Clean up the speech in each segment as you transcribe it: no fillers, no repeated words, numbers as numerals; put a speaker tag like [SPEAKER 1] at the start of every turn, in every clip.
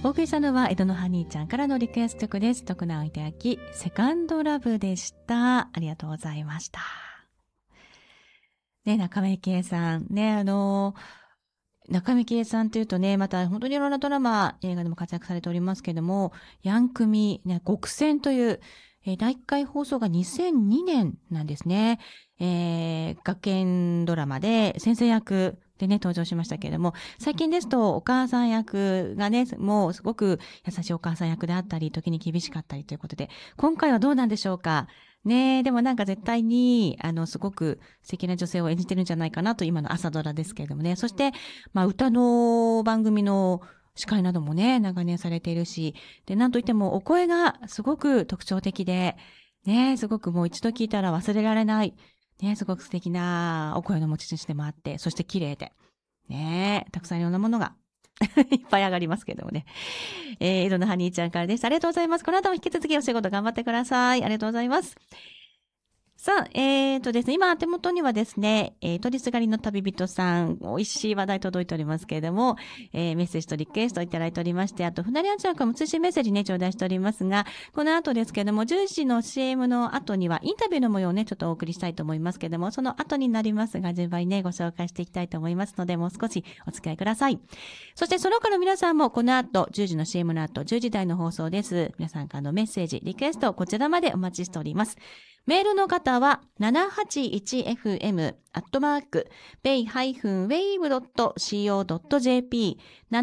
[SPEAKER 1] お送りしたのは江戸のハニーちゃんからのリクエスト曲です。徳永英明、セカンドラブでした。ありがとうございました。ね、中見圭さん。ね、中見圭さんというとね、また本当にいろんなドラマ、映画でも活躍されておりますけども、ヤンクミ、ね、極戦という、第1回放送が2002年なんですね。学園ドラマで先生役でね、登場しましたけれども、最近ですとお母さん役がね、もうすごく優しいお母さん役であったり、時に厳しかったりということで、今回はどうなんでしょうか。ねえ、でもなんか絶対に、すごく素敵な女性を演じてるんじゃないかなと、今の朝ドラですけれどもね。そして、まあ、歌の番組の司会などもね、長年されているし、で、なんといってもお声がすごく特徴的で、ね、すごくもう一度聞いたら忘れられない、ね、すごく素敵なお声の持ち主でもあって、そして綺麗で、ね、たくさんいろんなものがいっぱい上がりますけどもね。江戸のハニーちゃんからです。ありがとうございます。この後も引き続きお仕事頑張ってください。ありがとうございます。さあ、ですね、今手元にはですね、取りすがりの旅人さん、美味しい話題届いておりますけれども、メッセージとリクエストいただいておりまして、あと、船りあんちゃんからも通信メッセージね、頂戴しておりますが、この後ですけれども、10時の CM の後には、インタビューの模様をね、ちょっとお送りしたいと思いますけれども、その後になりますが、順番にね、ご紹介していきたいと思いますので、もう少しお付き合いください。そして、その他の皆さんも、この後、10時の CM の後、10時台の放送です。皆さんからのメッセージ、リクエスト、こちらまでお待ちしております。メールの方は 781fm@bay-wave.co.jp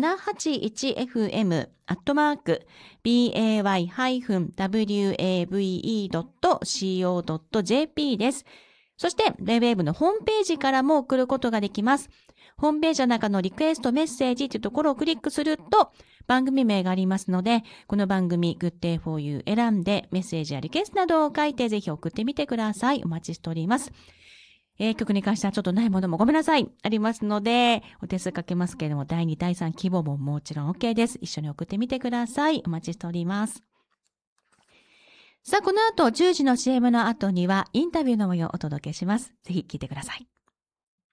[SPEAKER 1] 781fm@bay-wave.co.jp です。そして、ベイウェーブのホームページからも送ることができます。ホームページの中のリクエストメッセージというところをクリックすると、番組名がありますので、この番組 Good Day for You 選んでメッセージやリクエストなどを書いてぜひ送ってみてください。お待ちしております。曲に関してはちょっとないものもごめんなさい。ありますので、お手数かけますけれども、第2、第3希望ももちろん OK です。一緒に送ってみてください。お待ちしております。さあ、この後10時の CM の後にはインタビューの模様をお届けします。ぜひ聞いてください。